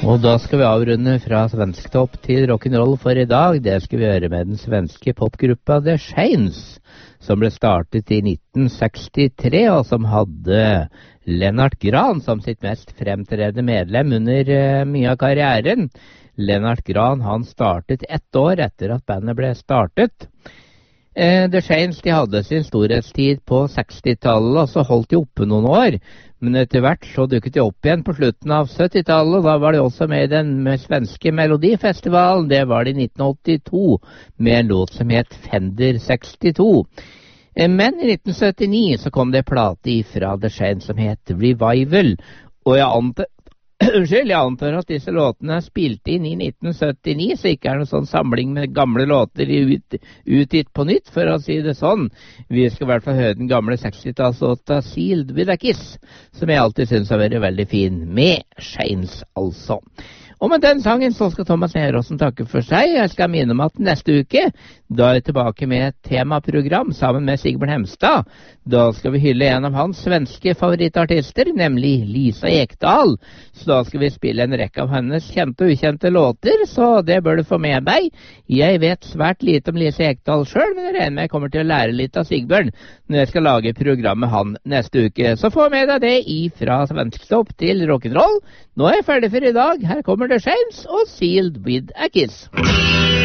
Og da skal vi avrunde fra svensktopp til rock'n'roll for i dag. Det skal vi gjøre med den svenske popgruppa The Shanes, som ble startet i 1963, og som hadde Lennart Grahn som sitt mest fremtredende medlem under mye av karrieren. Lennart Grahn, han startet 1 år etter at bandet ble startet. The Shanes, de hadde sin storhetstid på 60-tallet, og så holdt de oppe noen år. Men etter hvert så dukket de opp igjen på slutten av 70-tallet, og da var de også med i den svenske Melodifestivalen. Det var det i 1982, med en låt som het Fender 62. Men i 1979 så kom det plate fra The Shanes som het Revival, og jeg antar at disse låtene er spilt inn i 1979, så ikke er det noen sånn samling med gamle låter utgitt på nytt, for å si det sånn. Vi skal i hvert fall høre den gamle 60-tallslåta Sealed with a Kiss, som jeg alltid synes har vært veldig fin, med Shanes altså. Og med den sangen så skal Thomas Neråsen takke for seg. Jeg skal minne om at neste uke, da er jeg tilbake med et temaprogram sammen med Sigbjørn Hemstad. Da skal vi hylle en av hans svenske favorittartister, nemlig Lisa Ekdahl. Så da skal vi spille en rekke av hennes kjente og ukjente låter, så det bør du få med deg. Jeg vet svært lite om Lisa Ekdahl selv, men jeg regner med jeg kommer til å lære litt av Sigbjørn når jeg skal lage program med han neste uke. Så få med deg det fra svensktopp til rock'n'roll. Nå er jeg ferdig for i dag. Her kommer The Shanes og Sealed with a Kiss.